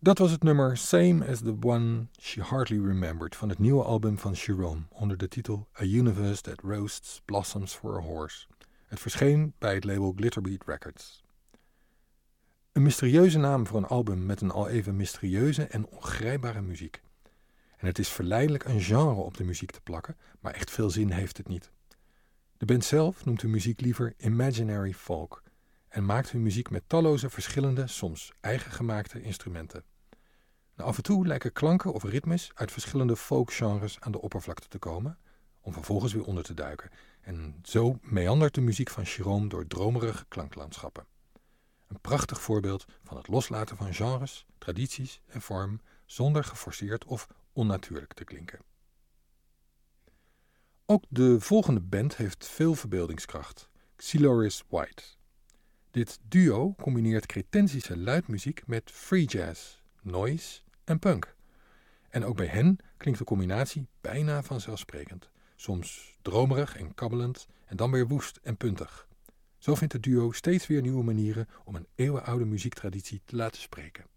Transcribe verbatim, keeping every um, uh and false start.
Dat was het nummer Same as the One She Hardly Remembered van het nieuwe album van Jerome onder de titel A Universe That Roasts Blossoms for a Horse. Het verscheen bij het label Glitterbeat Records. Een mysterieuze naam voor een album met een al even mysterieuze en ongrijpbare muziek. En het is verleidelijk een genre op de muziek te plakken, maar echt veel zin heeft het niet. De band zelf noemt de muziek liever imaginary folk en maakt hun muziek met talloze verschillende, soms eigengemaakte instrumenten. Nou, af en toe lijken klanken of ritmes uit verschillende folkgenres aan de oppervlakte te komen, om vervolgens weer onder te duiken. En zo meandert de muziek van Jerome door dromerige klanklandschappen. Een prachtig voorbeeld van het loslaten van genres, tradities en vorm zonder geforceerd of onnatuurlijk te klinken. Ook de volgende band heeft veel verbeeldingskracht, Xiloris White. Dit duo combineert cretensische luidmuziek met free jazz, noise en punk. En ook bij hen klinkt de combinatie bijna vanzelfsprekend. Soms dromerig en kabbelend en dan weer woest en puntig. Zo vindt het duo steeds weer nieuwe manieren om een eeuwenoude muziektraditie te laten spreken.